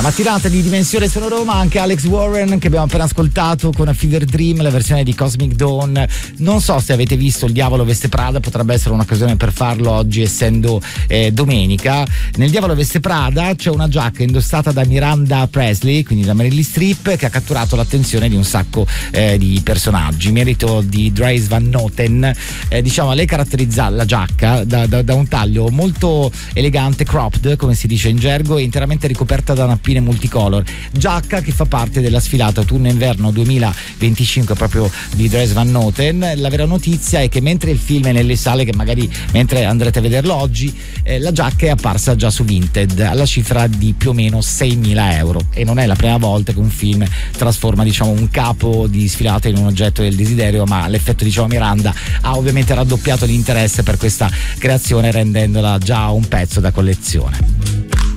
mattinata di Dimensione Sono Roma, anche Alex Warren che abbiamo appena ascoltato con A Fever Dream, la versione di Cosmic Dawn. Non so se avete visto Il Diavolo Veste Prada, potrebbe essere un'occasione per farlo oggi essendo domenica. Nel Diavolo Veste Prada c'è una giacca indossata da Miranda Presley, quindi da Meryl Streep, che ha catturato l'attenzione di un sacco di personaggi. Merito di Dries Van Noten, diciamo, lei caratterizza la giacca da un taglio molto elegante, cropped come si dice in gergo, e interamente ricoperta da nappine multicolor, giacca che fa parte della sfilata autunno-inverno 2025 proprio di Dries Van Noten. La vera notizia è che mentre il film è nelle sale, che magari mentre andrete a vederlo oggi, la giacca è apparsa già su Vinted alla cifra di più o meno 6.000 euro, e non è la prima volta che un film trasforma, diciamo, un capo di sfilata in un oggetto del desiderio, ma l'effetto, diciamo, Miranda ha ovviamente raddoppiato l'interesse per questa creazione, rendendola già un pezzo da collezione.